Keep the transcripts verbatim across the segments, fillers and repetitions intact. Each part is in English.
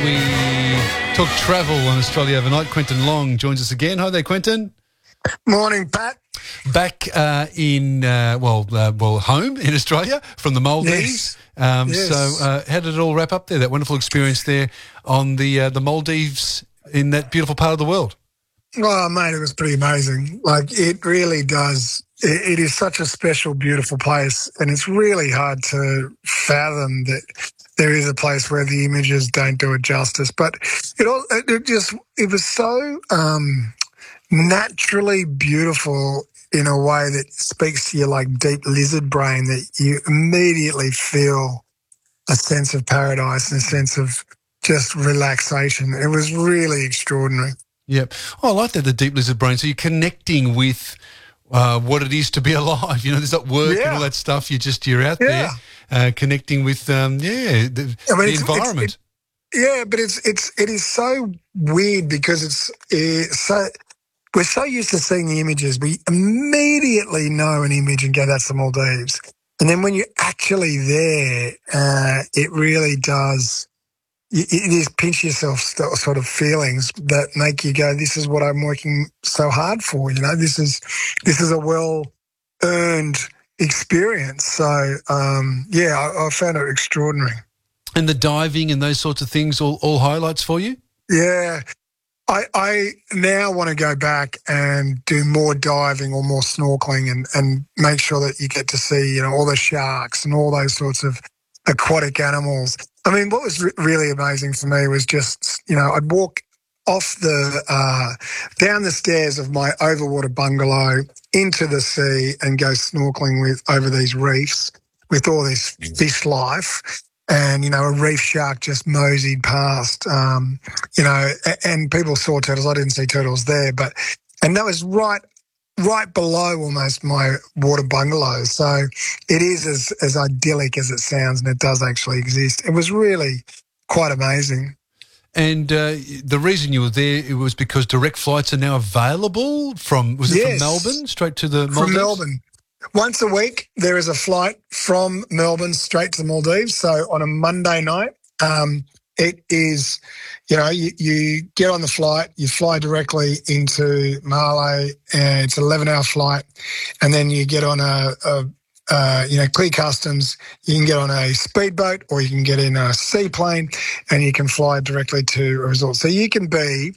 we talk travel on Australia Overnight. Quentin Long joins us again. Hi there, Quentin. Morning, Pat. Back uh, in, uh, well, uh, well, home in Australia from the Maldives. Yes. Um, yes. So uh, how did it all wrap up there, that wonderful experience there on the uh, the Maldives in that beautiful part of the world? Oh, mate, it was pretty amazing. Like, it really does. It, it is such a special, beautiful place, and it's really hard to fathom that there is a place where the images don't do it justice. But it all, it just, it was so um, naturally beautiful in a way that speaks to your, like, deep lizard brain, that you immediately feel a sense of paradise and a sense of just relaxation. It was really extraordinary. Yep. Oh, I like that, the deep lizard brain. So you're connecting with uh, what it is to be alive. You know, there's not work Yeah. and all that stuff. You're just, you're out Yeah. there uh, connecting with, um, yeah, the, I mean, the it's- environment. it's- it- yeah, but it's it's it is so weird because it's, it's so we're so used to seeing the images. We immediately know an image and go, "That's the Maldives." And then when you're actually there, uh, it really does. It it is pinch yourself st- sort of feelings that make you go, "This is what I'm working so hard for." You know, this is this is a well earned experience. So um, yeah, I, I found it extraordinary. And the diving and those sorts of things, all, all highlights for you? Yeah. I, I now want to go back and do more diving or more snorkeling and, and make sure that you get to see, you know, all the sharks and all those sorts of aquatic animals. I mean, what was re- really amazing for me was just, you know, I'd walk off the, uh, down the stairs of my overwater bungalow into the sea and go snorkeling with over these reefs with all this fish life. And, you know, a reef shark just moseyed past, um, you know, and, and people saw turtles. I didn't see turtles there, but, and that was right, right below almost my water bungalow. So it is as, as idyllic as it sounds, and it does actually exist. It was really quite amazing. And uh, the reason you were there, it was because direct flights are now available from, was it Yes. from Melbourne straight to the Maldives? From Melbourne. Once a week, there is a flight from Melbourne straight to the Maldives. So on a Monday night, um, it is, you know, you, you get on the flight, you fly directly into Malé, and it's an eleven-hour flight, and then you get on a, a uh, you know, clear customs. You can get on a speedboat or you can get in a seaplane, and you can fly directly to a resort. So you can be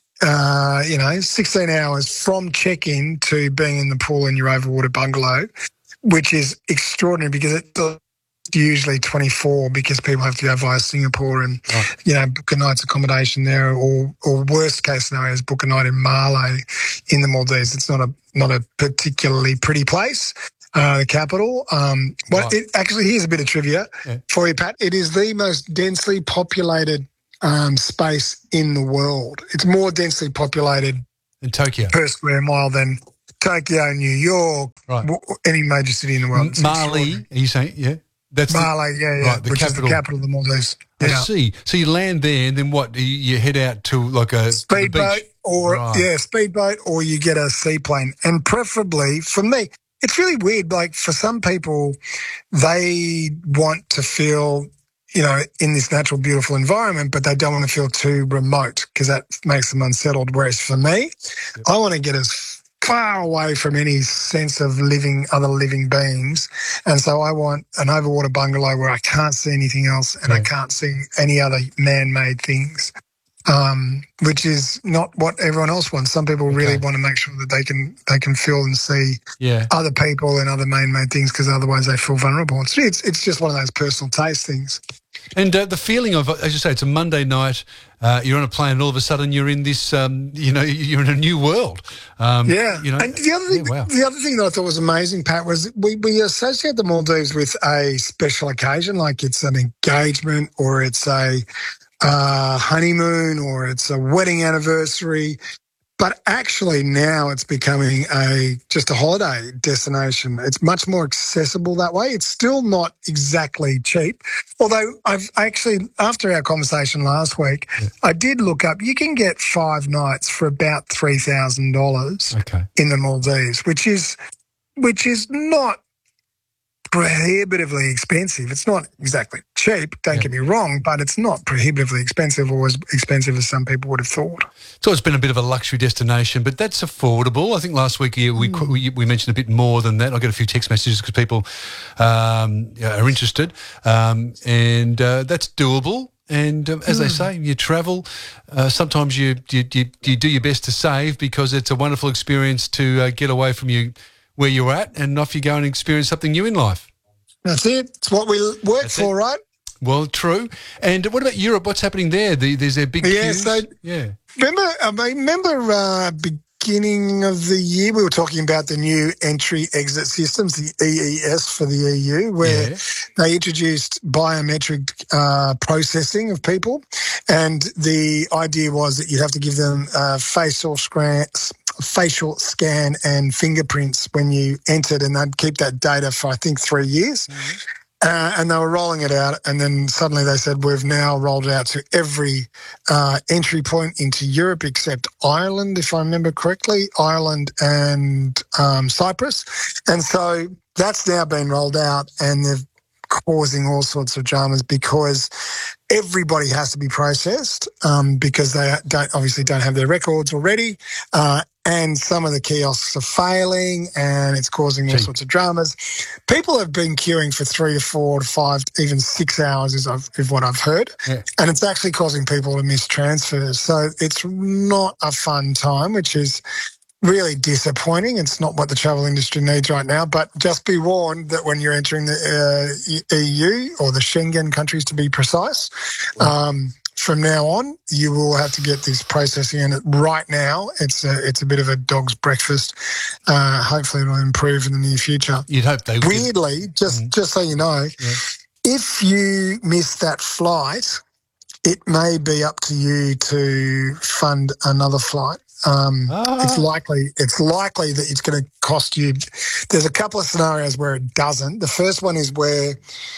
Uh, you know, sixteen hours from check-in to being in the pool in your overwater bungalow, which is extraordinary because it's usually twenty-four because people have to go via Singapore and, Oh. you know, book a night's accommodation there, or, or worst case scenario is book a night in Malé in the Maldives. It's not a not a particularly pretty place, uh, the capital. Um, well, Right. it, actually, here's a bit of trivia Yeah. for you, Pat. It is the most densely populated Um, space in the world. It's more densely populated In Tokyo. per square mile than Tokyo, New York, Right. w- any major city in the world. M- It's Mali, extraordinary. are you saying? Yeah. That's the- Malé, yeah, yeah, Right, the which capital. is the capital of the Maldives. I Yeah. see. So you land there, and then what? You, you head out to like a to the Speedboat beach. or, Right. yeah, speedboat, or you get a seaplane. And preferably, for me, it's really weird. Like, for some people, they want to feel, you know, in this natural, beautiful environment, but they don't want to feel too remote because that makes them unsettled. Whereas for me, Yep. I want to get as far away from any sense of living, other living beings. And so I want an overwater bungalow where I can't see anything else and I Yeah. can't see any other man-made things, um, which is not what everyone else wants. Some people really Okay. want to make sure that they can they can feel and see Yeah. other people and other man-made things because otherwise they feel vulnerable. It's, it's it's just one of those personal taste things. And uh, the feeling of, as you say, it's a Monday night, uh, you're on a plane and all of a sudden you're in this, um, you know, you're in a new world. Um, Yeah. You know, And the other thing, yeah, wow. the other thing that I thought was amazing, Pat, was we, we associate the Maldives with a special occasion, like it's an engagement or it's a uh, honeymoon or it's a wedding anniversary. But actually now it's becoming a just a holiday destination. It's much more accessible that way. It's still not exactly cheap. Although I've actually, after our conversation last week, Yeah. I did look up, you can get five nights for about three thousand dollars Okay. in the Maldives, which is which is not prohibitively expensive. It's not exactly cheap, don't yeah. get me wrong, but it's not prohibitively expensive or as expensive as some people would have thought. So it's been a bit of a luxury destination, but that's affordable. I think last week we mm. we, we mentioned a bit more than that. I got a few text messages because people um, are interested, um, and uh, that's doable. And um, as mm. they say, you travel. Uh, sometimes you, you you you do your best to save because it's a wonderful experience to uh, get away from you where you're at, and off you go and experience something new in life. That's it. It's what we work That's for, it. right? Well, true. And what about Europe? What's happening there? The, there's a big yeah. queues? So yeah. Remember, I mean, remember. Uh, beginning of the year, we were talking about the new entry-exit systems, the E E S for the E U, where yeah. they introduced biometric uh, processing of people, and the idea was that you'd have to give them uh, facial scan, facial scan and fingerprints when you entered, and they'd keep that data for, I think, three years. Mm-hmm. Uh, and they were rolling it out, and then suddenly they said, we've now rolled it out to every uh, entry point into Europe except Ireland, if I remember correctly, Ireland and um, Cyprus. And so that's now been rolled out, and they're causing all sorts of dramas because everybody has to be processed um, because they don't obviously don't have their records already. Uh, and some of the kiosks are failing, and it's causing all Gee. sorts of dramas. People have been queuing for three to four to five, even six hours is, I've, is what I've heard. Yeah. And it's actually causing people to miss transfers. So it's not a fun time, which is really disappointing. It's not what the travel industry needs right now, but just be warned that when you're entering the uh, E U or the Schengen countries, to be precise, wow. um, from now on, you will have to get this processing in. Right now, it's a, it's a bit of a dog's breakfast. Uh, hopefully, it'll improve in the near future. You'd hope they would. Weirdly, just, mm. just so you know, yeah. if you miss that flight, it may be up to you to fund another flight. Um, ah. It's likely. It's likely that it's going to cost you. There's a couple of scenarios where it doesn't. The first one is where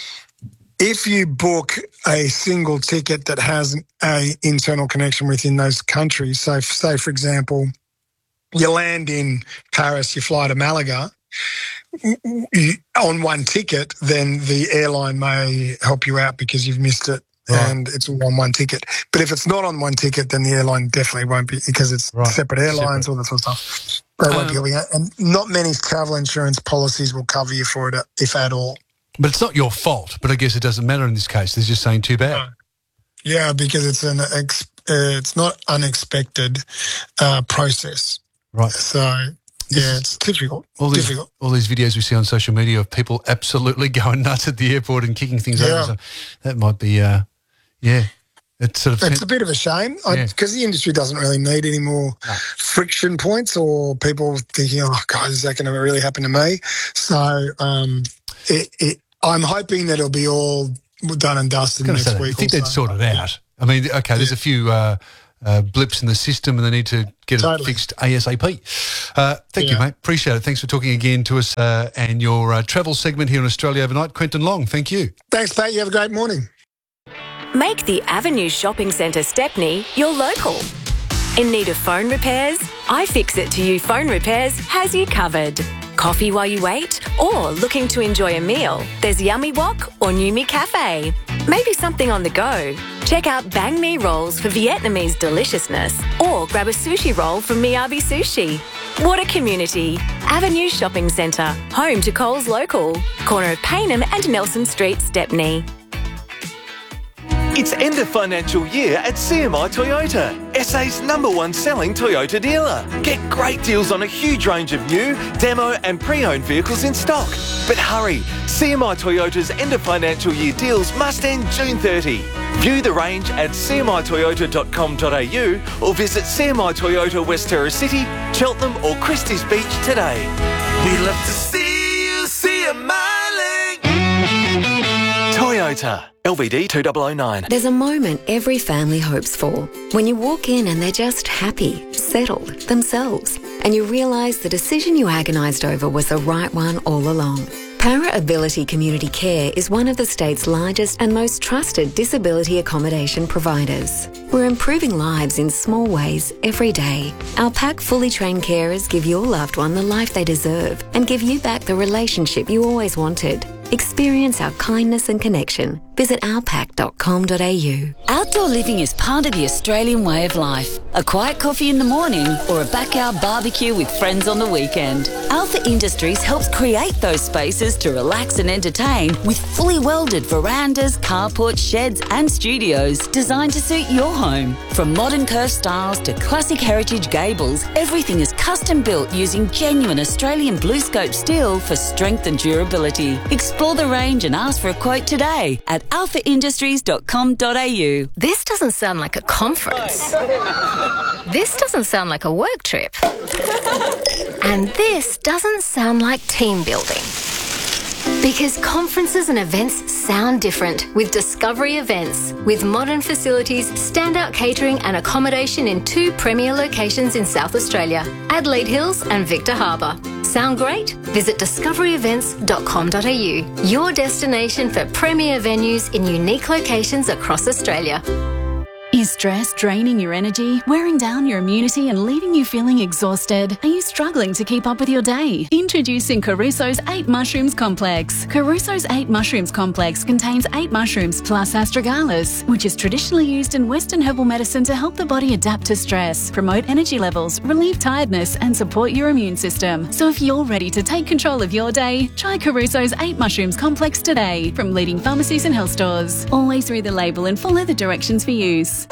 if you book a single ticket that has a internal connection within those countries. So, say for example, you land in Paris, you fly to Malaga. You, on one ticket, then the airline may help you out because you've missed it. Right. And it's all on one ticket. But if it's not on one ticket, then the airline definitely won't be, because it's right. separate airlines, separate. all that sort of stuff. They um, won't be helping out. And not many travel insurance policies will cover you for it, if at all. But it's not your fault. But I guess it doesn't matter in this case. They're just saying too bad. No. Yeah, because it's an ex- uh, it's not unexpected uh, process. Right. So yeah, it's difficult. All these, difficult. all these videos we see on social media of people absolutely going nuts at the airport and kicking things yeah. over. So that might be. Uh, Yeah, it's sort of it's a bit of a shame because yeah. the industry doesn't really need any more no. friction points or people thinking, "Oh God, is that going to really happen to me?" So, um, it, it, I'm hoping that it'll be all done and dusted next say, week. I think they'd so. sort it out. I mean, okay, there's yeah. a few uh, uh, blips in the system, and they need to get totally. it fixed ASAP. Uh, thank yeah. you, mate. Appreciate it. Thanks for talking again to us uh, and your uh, travel segment here in Australia overnight, Quentin Long. Thank you. Thanks, Pat. You have a great morning. Make the Avenue Shopping Centre Stepney your local. In need of phone repairs? iFixit to You Phone Repairs has you covered. Coffee while you wait? Or looking to enjoy a meal? There's Yummy Wok or Numi Cafe. Maybe something on the go? Check out Bang Mi Rolls for Vietnamese deliciousness, or grab a sushi roll from Miyabi Sushi. What a community. Avenue Shopping Centre, home to Coles Local. Corner of Payneham and Nelson Street, Stepney. It's end of financial year at C M I Toyota, S A's number one selling Toyota dealer. Get great deals on a huge range of new, demo and pre-owned vehicles in stock. But hurry, C M I Toyota's end of financial year deals must end June thirtieth. View the range at c m i toyota dot com dot a u or visit C M I Toyota West Terrace City, Cheltenham or Christie's Beach today. We love to see you smiling. Toyota. L V D two thousand nine. There's a moment every family hopes for. When you walk in and they're just happy, settled, themselves, and you realise the decision you agonised over was the right one all along. Para Ability Community Care is one of the state's largest and most trusted disability accommodation providers. We're improving lives in small ways every day. Our pack fully trained carers give your loved one the life they deserve and give you back the relationship you always wanted. Experience our kindness and connection. Visit alpac dot com dot a u. Outdoor living is part of the Australian way of life. A quiet coffee in the morning or a backyard barbecue with friends on the weekend. Alpha Industries helps create those spaces to relax and entertain with fully welded verandas, carports, sheds and studios designed to suit your home. From modern curved styles to classic heritage gables, everything is custom built using genuine Australian blue scope steel for strength and durability. Explore the range and ask for a quote today at alpha industries dot com dot a u. This doesn't sound like a conference. This doesn't sound like a work trip. And this doesn't sound like team building. Because conferences and events sound different with Discovery Events. With modern facilities, standout catering and accommodation in two premier locations in South Australia, Adelaide Hills and Victor Harbour. Sound great? Visit discovery events dot com dot a u, your destination for premier venues in unique locations across Australia. Is stress draining your energy, wearing down your immunity and leaving you feeling exhausted? Are you struggling to keep up with your day? Introducing Caruso's eight Mushrooms Complex. Caruso's eight Mushrooms Complex contains eight mushrooms plus astragalus, which is traditionally used in Western herbal medicine to help the body adapt to stress, promote energy levels, relieve tiredness and support your immune system. So if you're ready to take control of your day, try Caruso's eight Mushrooms Complex today from leading pharmacies and health stores. Always read the label and follow the directions for use.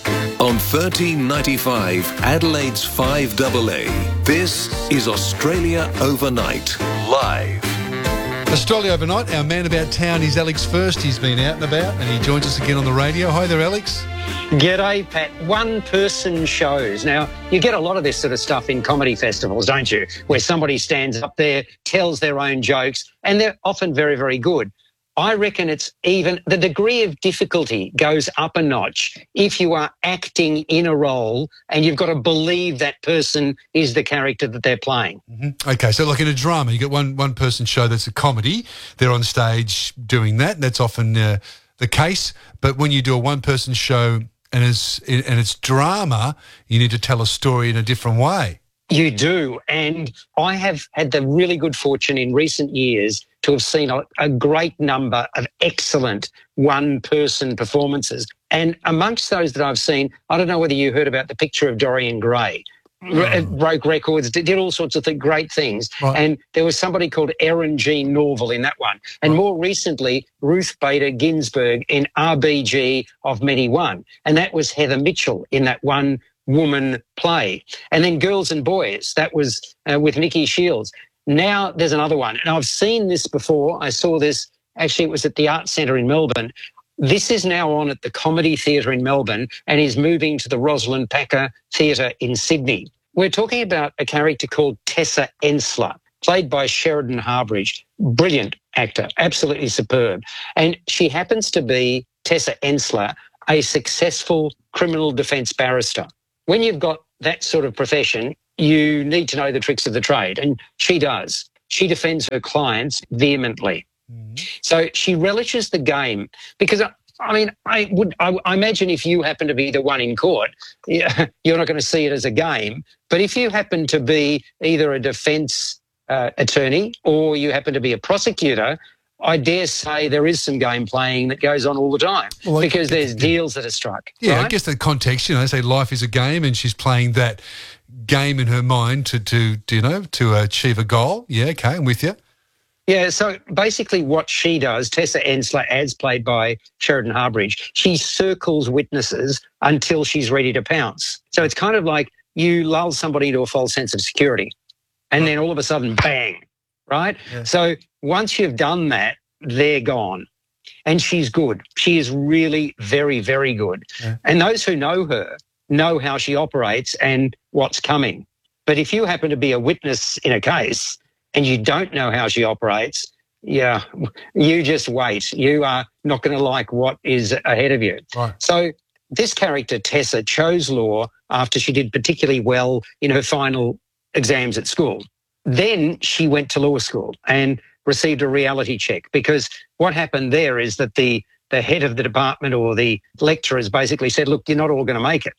On thirteen ninety-five, Adelaide's five A A, this is Australia Overnight, live. Australia Overnight, our man about town is Alex First. He's been out and about and he joins us again on the radio. Hi there, Alex. G'day, Pat. One-person shows. Now, you get a lot of this sort of stuff in comedy festivals, don't you? Where somebody stands up there, tells their own jokes, and they're often very, very good. I reckon it's even, the degree of difficulty goes up a notch if you are acting in a role and you've got to believe that person is the character that they're playing. Mm-hmm. Okay, so like in a drama, you get one one person show that's a comedy, they're on stage doing that, and that's often uh, the case. But when you do a one-person show and it's, and it's drama, you need to tell a story in a different way. You do, and I have had the really good fortune in recent years to have seen a, a great number of excellent one-person performances. And amongst those that I've seen, I don't know whether you heard about The Picture of Dorian Gray. Oh. Broke records, did, did all sorts of th- great things. Right. And there was somebody called Erin Jean Norval in that one. And right. more recently, Ruth Bader Ginsburg in R B G of Many One. And that was Heather Mitchell in that one woman play. And then Girls and Boys, that was uh, with Nikki Shields. Now there's another one. And I've seen this before. I saw this, actually it was at the Arts Centre in Melbourne. This is now on at the Comedy Theatre in Melbourne and is moving to the Rosalind Packer Theatre in Sydney. We're talking about a character called Tessa Ensler, played by Sheridan Harbridge. Brilliant actor, absolutely superb. And she happens to be, Tessa Ensler, a successful criminal defence barrister. When you've got that sort of profession, you need to know the tricks of the trade, and she does. She defends her clients vehemently. Mm-hmm. So she relishes the game because, I mean, I would, I, I imagine if you happen to be the one in court, you're not going to see it as a game. But if you happen to be either a defence uh, attorney or you happen to be a prosecutor, I dare say there is some game playing that goes on all the time well, because there's yeah. deals that are struck. Yeah, right? I guess the context, you know, say life is a game and she's playing that game in her mind to, to, to you know, to achieve a goal. Yeah, okay, I'm with you. Yeah, so basically what she does, Tessa Ensler, as played by Sheridan Harbridge, she circles witnesses until she's ready to pounce. So it's kind of like you lull somebody into a false sense of security and then all of a sudden, bang, right? Yeah. So once you've done that, they're gone. And she's good. She is really very, very good. Yeah. And those who know her know how she operates and what's coming. But if you happen to be a witness in a case and you don't know how she operates, yeah, you just wait. You are not going to like what is ahead of you. Right. So this character, Tessa, chose law after she did particularly well in her final exams at school. Then she went to law school and received a reality check because what happened there is that the, the head of the department or the lecturers basically said, look, you're not all going to make it.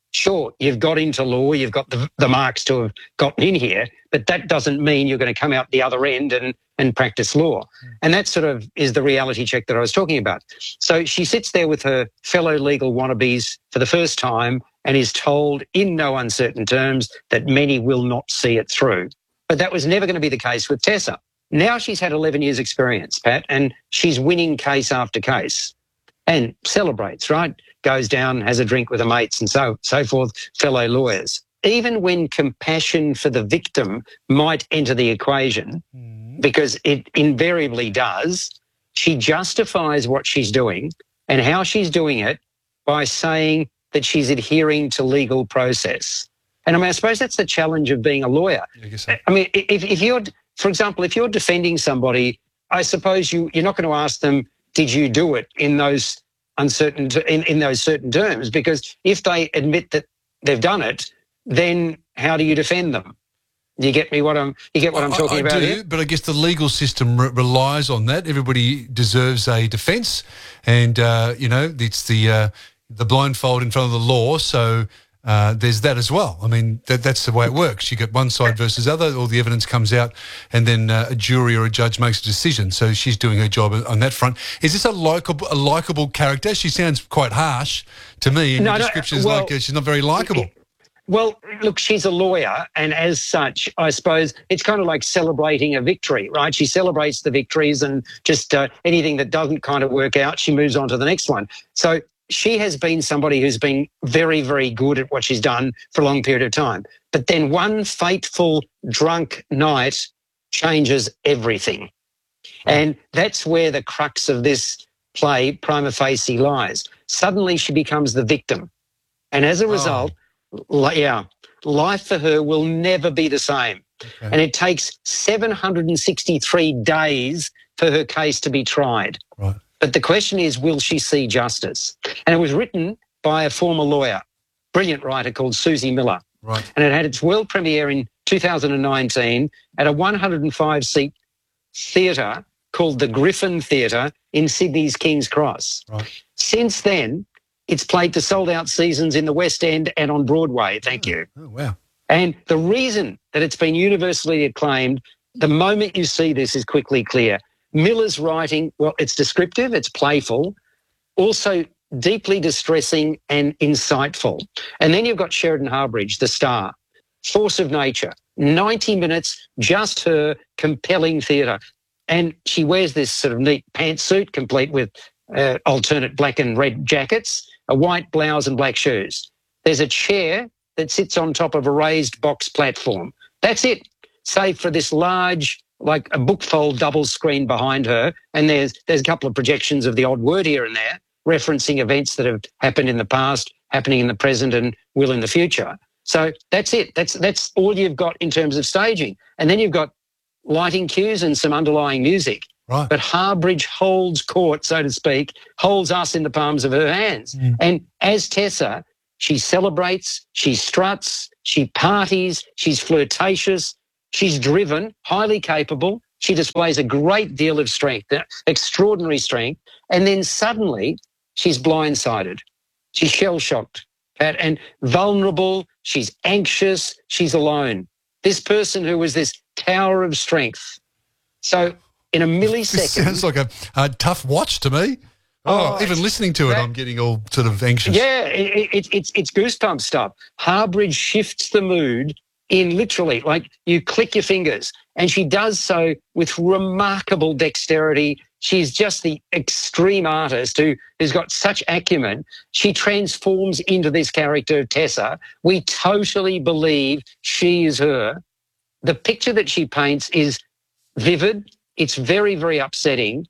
sure, you've got into law, you've got the, the marks to have gotten in here, but that doesn't mean you're going to come out the other end and, and practice law. Mm. And that sort of is the reality check that I was talking about. So she sits there with her fellow legal wannabes for the first time and is told in no uncertain terms that many will not see it through. But that was never going to be the case with Tessa. Now she's had eleven years experience, Pat, and she's winning case after case and celebrates, right? Goes down, has a drink with her mates and so, so forth, fellow lawyers. Even when compassion for the victim might enter the equation, mm. because it invariably does, she justifies what she's doing and how she's doing it by saying that she's adhering to legal process. And I mean, I suppose that's the challenge of being a lawyer. I, so. I mean, if, if you're, for example, if you're defending somebody, I suppose you, you're not going to ask them, did you do it in those uncertain, in, in those certain terms? Because if they admit that they've done it, then how do you defend them? Do you get me what I'm, you get what I'm talking I, I about do, here? But I guess the legal system re- relies on that. Everybody deserves a defence and, uh, you know, it's the, uh, the blindfold in front of the law, so uh, there's that as well. I mean, that, that's the way it works. You get one side versus other, all the evidence comes out, and then uh, a jury or a judge makes a decision. So she's doing her job on that front. Is this a likeable, a likeable character? She sounds quite harsh to me, and no, your no, description is well, like uh, she's not very likeable. Well, look, she's a lawyer, and as such, I suppose it's kind of like celebrating a victory, right? She celebrates the victories, and just uh, anything that doesn't kind of work out, she moves on to the next one. So she has been somebody who's been very, very good at what she's done for a long period of time. But then one fateful drunk night changes everything. And that's where the crux of this play, prima facie, lies. Suddenly she becomes the victim. And as a result, oh. yeah, life for her will never be the same. Okay. And it takes seven hundred sixty-three days for her case to be tried. Right. But the question is, will she see justice? And it was written by a former lawyer, brilliant writer called Susie Miller. Right. And it had its world premiere in two thousand nineteen at a one hundred five seat theatre called the Griffin Theatre in Sydney's King's Cross. Right. Since then, it's played to sold-out seasons in the West End and on Broadway. Thank oh. you. Oh, wow. And the reason that it's been universally acclaimed, the moment you see this is quickly clear. Miller's writing, well, it's descriptive, it's playful, also deeply distressing and insightful. And then you've got Sheridan Harbridge, the star, force of nature, ninety minutes, just her compelling theatre. And she wears this sort of neat pantsuit complete with uh, alternate black and red jackets, a white blouse and black shoes. There's a chair that sits on top of a raised box platform. That's it, save for this large, like a bookfold double screen behind her, and there's there's a couple of projections of the odd word here and there, referencing events that have happened in the past, happening in the present, and will in the future. So that's it. That's that's all you've got in terms of staging. And then you've got lighting cues and some underlying music. Right. But Harbridge holds court, so to speak, holds us in the palms of her hands. Mm. And as Tessa, she celebrates, she struts, she parties, she's flirtatious, she's driven, highly capable. She displays a great deal of strength, extraordinary strength. And then suddenly she's blindsided. She's shell-shocked, Pat, and vulnerable. She's anxious. She's alone. This person who was this tower of strength. So in a millisecond... This sounds like a, a tough watch to me. Oh, oh even listening to it, that, I'm getting all sort of anxious. Yeah, it, it, it's, it's goosebump stuff. Harbridge shifts the mood in literally, like you click your fingers, and she does so with remarkable dexterity. She's just the extreme artist who has got such acumen. She transforms into this character of Tessa. We totally believe she is her. The picture that she paints is vivid. It's very, very upsetting.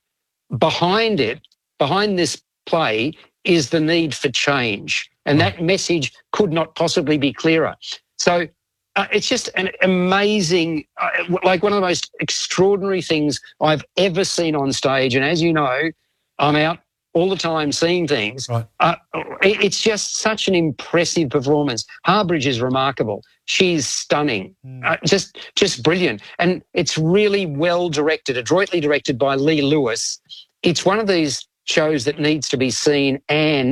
Behind it, behind this play, is the need for change. And that message could not possibly be clearer. So uh, it's just an amazing, uh, like one of the most extraordinary things I've ever seen on stage. And as you know, I'm out all the time seeing things. Right. Uh, it, it's just such an impressive performance. Harbridge is remarkable. She's stunning, mm. uh, just just brilliant. And it's really well directed, adroitly directed by Lee Lewis. It's one of these shows that needs to be seen and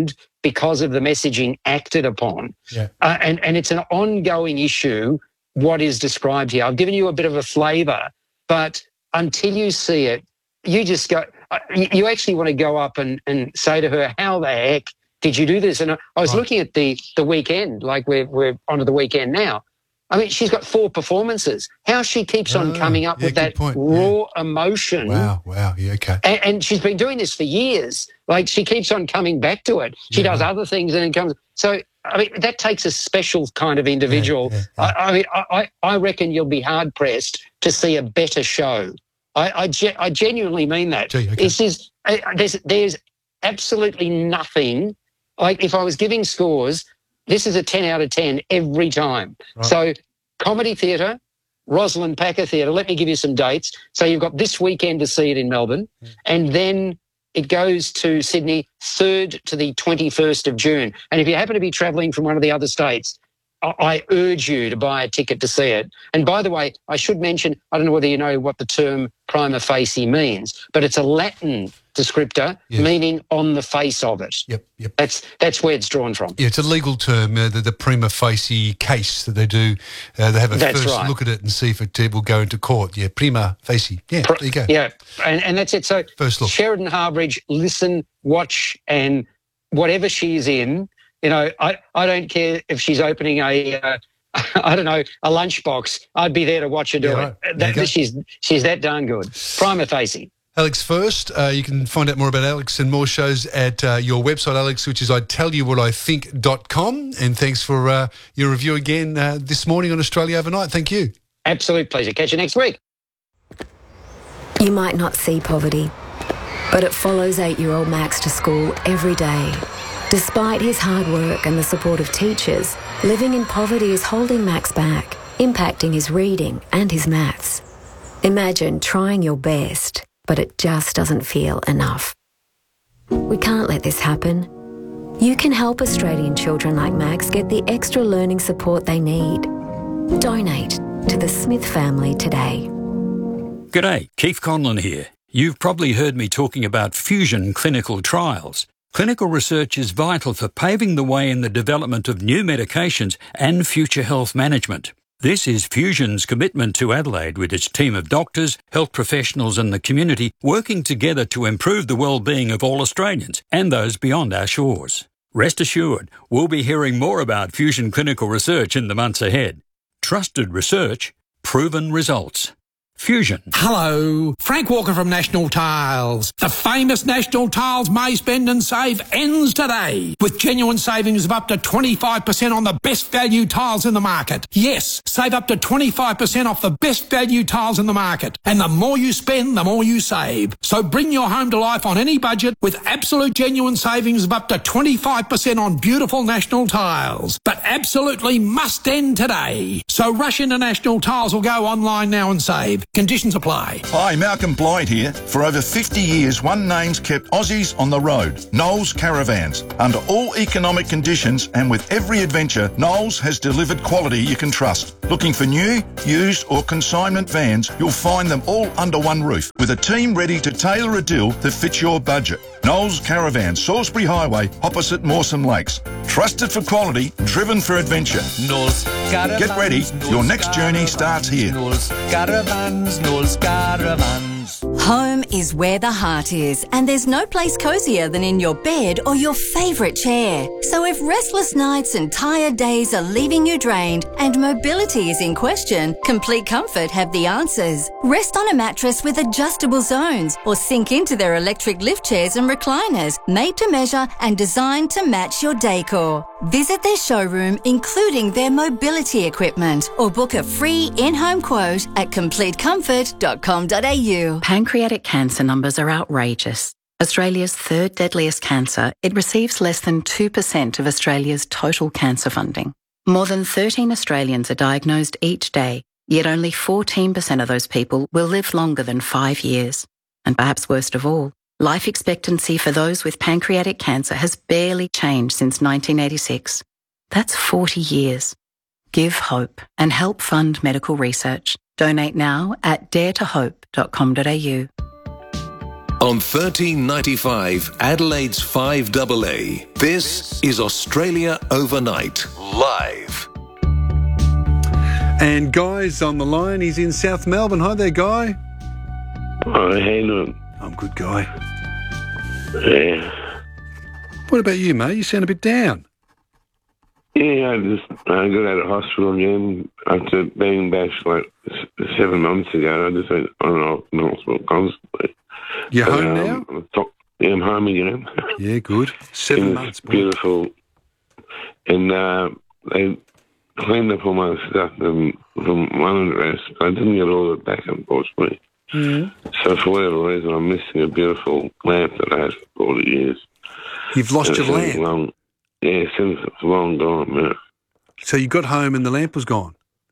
because of the messaging acted upon. Yeah. Uh, and, and it's an ongoing issue, what is described here. I've given you a bit of a flavour, but until you see it, you just go, uh, you actually want to go up and, and say to her, how the heck did you do this? And I, I was right. looking at the, the weekend, like we're, we're onto the weekend now. I mean, she's got four performances. How she keeps on Oh, coming up yeah, with that good point. raw emotion. Wow, wow, yeah, okay. And, and she's been doing this for years. Like, she keeps on coming back to it. She Yeah, does right. other things and then comes. So, I mean, that takes a special kind of individual. Yeah, yeah, yeah. I, I mean, I, I reckon you'll be hard-pressed to see a better show. I, I, ge- I genuinely mean that. Gee, okay. This is, uh, there's, there's absolutely nothing. Like, if I was giving scores, this is a ten out of ten every time. Right. So, Comedy Theatre, Rosalind Packer Theatre, let me give you some dates. So you've got this weekend to see it in Melbourne, Mm. and then it goes to Sydney third to the twenty-first of June. And if you happen to be travelling from one of the other states, I, I urge you to buy a ticket to see it. And by the way, I should mention, I don't know whether you know what the term prima facie means, but it's a Latin descriptor, Yes. meaning on the face of it. Yep, yep. That's that's where it's drawn from. Yeah, it's a legal term, uh, the, the prima facie case that they do. Uh, they have a That's first right. look at it and see if it uh, will go into court. Yeah, prima facie. Yeah, Pro- there you go. Yeah, and, and that's it. So First look. Sheridan Harbridge, listen, watch, and whatever she's in, you know, I, I don't care if she's opening a, uh, I don't know, a lunchbox. I'd be there to watch her do Yeah, it. right. There you go. That, she's she's that darn good. Prima facie. Alex First, uh, you can find out more about Alex and more shows at uh, your website, Alex, which is I tell you what I think dot com. And thanks for uh, your review again uh, this morning on Australia Overnight. Thank you. Absolute pleasure. Catch you next week. You might not see poverty, but it follows eight-year-old Max to school every day. Despite his hard work and the support of teachers, living in poverty is holding Max back, impacting his reading and his maths. Imagine trying your best, but it just doesn't feel enough. We can't let this happen. You can help Australian children like Max get the extra learning support they need. Donate to the Smith family today. G'day, Keith Conlon here. You've probably heard me talking about Fusion clinical trials. Clinical research is vital for paving the way in the development of new medications and future health management. This is Fusion's commitment to Adelaide with its team of doctors, health professionals and the community working together to improve the well-being of all Australians and those beyond our shores. Rest assured, we'll be hearing more about Fusion clinical research in the months ahead. Trusted research, proven results. Fusion. Hello, Frank Walker from National Tiles. The famous National Tiles May Spend and Save ends today with genuine savings of up to twenty-five percent on the best value tiles in the market. Yes, save up to twenty-five percent off the best value tiles in the market. And the more you spend, the more you save. So bring your home to life on any budget with absolute genuine savings of up to twenty-five percent on beautiful National Tiles. But absolutely must end today. So rush into National Tiles or go online now and save. Conditions apply. Hi, Malcolm Blythe here. For over fifty years, one name's kept Aussies on the road. Knowles Caravans. Under all economic conditions and with every adventure, Knowles has delivered quality you can trust. Looking for new, used or consignment vans, you'll find them all under one roof with a team ready to tailor a deal that fits your budget. Knowles Caravans, Salisbury Highway, opposite Mawson Lakes. Trusted for quality, driven for adventure. Knowles Caravans. Get ready, your next journey starts here. Knowles Caravans, Knowles Caravans. Home is where the heart is, and there's no place cozier than in your bed or your favourite chair. So if restless nights and tired days are leaving you drained and mobility is in question, Complete Comfort have the answers. Rest on a mattress with adjustable zones or sink into their electric lift chairs and recliners, made to measure and designed to match your decor. Visit their showroom, including their mobility equipment, or book a free in-home quote at complete comfort dot com dot a u. Pancreatic cancer numbers are outrageous. Australia's third deadliest cancer, it receives less than two percent of Australia's total cancer funding. More than thirteen Australians are diagnosed each day, yet only fourteen percent of those people will live longer than five years. And perhaps worst of all, life expectancy for those with pancreatic cancer has barely changed since nineteen eighty-six. That's forty years. Give hope and help fund medical research. Donate now at dare to hope dot com dot a u. On thirteen ninety-five Adelaide's five A A, this is Australia Overnight, live. And Guy's on the line. He's in South Melbourne. Hi there, Guy. Oh, how you doing? I'm good, Guy. Yeah. What about you, mate? You sound a bit down. Yeah, I just I got out of hospital again after being back like s- seven months ago. I just went on and off in hospital constantly. You're But, home um, now? I thought- Yeah, I'm home again. Yeah, good. Seven And months, it's boy. beautiful. And uh, they cleaned up all my stuff from, from one address, but I didn't get all of it back, unfortunately. Mm. So for whatever reason, I'm missing a beautiful lamp that I had for forty years. You've lost And your it's lamp? Long, yeah, since it's long gone, man. So you got home and the lamp was gone?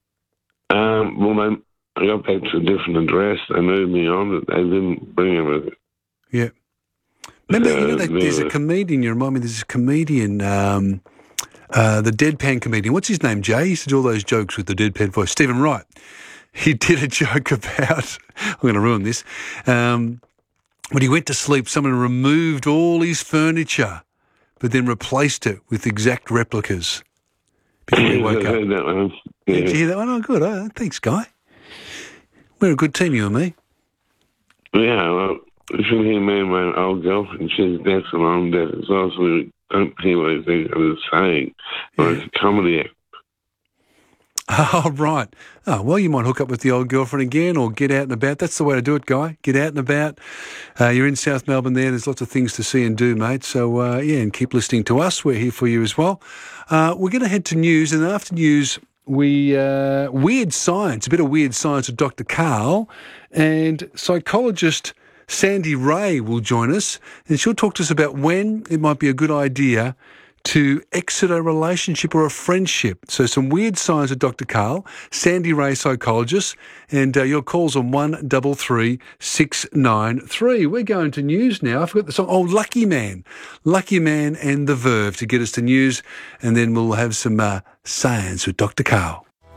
Um, well, they, I got back to a different address. They moved me on, but they didn't bring everything. Yeah. Remember, you know, Uh, that there's a yeah. comedian, you remind me, there's a comedian, um, uh, the deadpan comedian. What's his name, Jay? He used to do all those jokes with the deadpan voice. Stephen Wright. He did a joke about, I'm going to ruin this, um, when he went to sleep, someone removed all his furniture, but then replaced it with exact replicas before he woke I up. heard that one. Yeah. Did you hear that one? Oh, good. Oh, thanks, Guy. We're a good team, you and me. Yeah, well, you should hear me and my old girlfriend. She's deaf and I'm deaf as well, so we don't hear what they're saying. Well, it's a comedy act. Oh, right. Oh, well, you might hook up with the old girlfriend again or get out and about. That's the way to do it, Guy. Get out and about. Uh, you're in South Melbourne there. There's lots of things to see and do, mate. So, uh, yeah, and keep listening to us. We're here for you as well. Uh, we're going to head to news, and after news, we uh, Weird Science, a bit of Weird Science with Doctor Karl, and psychologist Sandy Ray will join us, and she'll talk to us about when it might be a good idea to exit a relationship or a friendship. So some Weird Science with Doctor Karl, Sandy Ray, psychologist, and uh, your calls on one double three six nine three. We're going to news now. I forgot the song. Oh, Lucky Man. Lucky Man and The Verve to get us to news, and then we'll have some uh, science with Doctor Karl.